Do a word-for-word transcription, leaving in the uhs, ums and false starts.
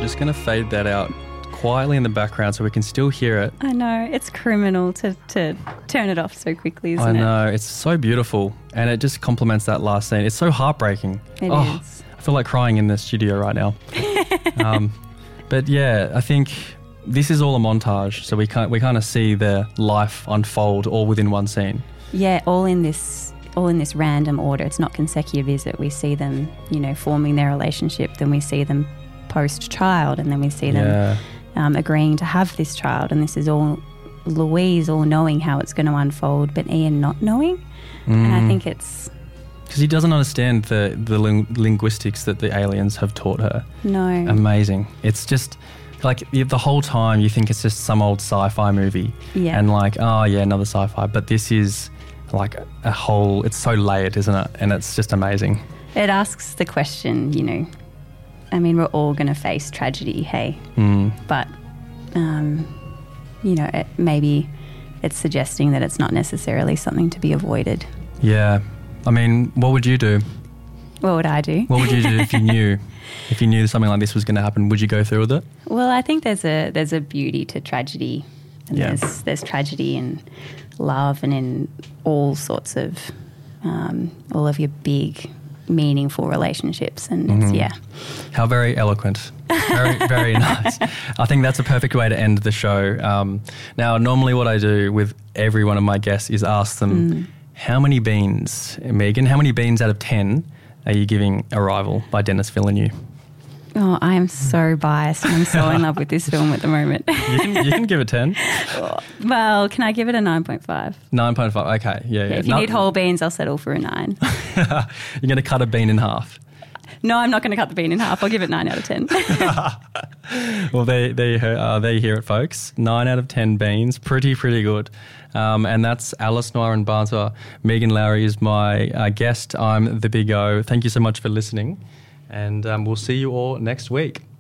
Just going to fade that out quietly in the background so we can still hear it. I know. It's criminal to, to turn it off so quickly, isn't I it? know. It's so beautiful. And it just complements that last scene. It's so heartbreaking. It oh, is. I feel like crying in the studio right now. um, but yeah, I think this is all a montage. So we can't, we kind of see their life unfold all within one scene. Yeah, all in this all in this random order. It's not consecutive, is it? We see them, you know, forming their relationship, then we see them post-child, and then we see them Yeah. um, agreeing to have this child. And this is all Louise all knowing how it's going to unfold, but Ian not knowing. Mm. And I think it's... Because he doesn't understand the, the ling- linguistics that the aliens have taught her. No. Amazing. It's just... Like, you- the whole time you think it's just some old sci-fi movie. Yeah. And like, oh, yeah, another sci-fi. But this is like a, a whole... It's so layered, isn't it? And it's just amazing. It asks the question, you know, I mean, we're all going to face tragedy, hey? Mm. But, um, you know, it, maybe it's suggesting that it's not necessarily something to be avoided. Yeah. I mean, what would you do? What would I do? What would you do if you knew... If you knew something like this was going to happen, would you go through with it? Well, I think there's a there's a beauty to tragedy, and Yeah. there's there's tragedy in love and in all sorts of um, all of your big, meaningful relationships, and it's Mhm. yeah, How very eloquent. Very, very nice. I think that's a perfect way to end the show. Um, now, normally what I do with every one of my guests is ask them, Mm. how many beans, Megan, how many beans out of ten are you giving Arrival by Denis Villeneuve? Oh, I am so biased. I'm so in love with this film at the moment. You can, you can give it ten. Well, can I give it a nine point five? nine point five, okay. Yeah, yeah. Yeah, if you No- need whole beans, I'll settle for a nine. You're going to cut a bean in half. No, I'm not going to cut the bean in half. I'll give it nine out of ten. Well, there, there, you hear, uh, there you hear it, folks. Nine out of ten beans. Pretty, pretty good. Um, and that's Alice Nyren-Barnsma. Megan Lowry is my uh, guest. I'm the Big O. Thank you so much for listening. And um, we'll see you all next week.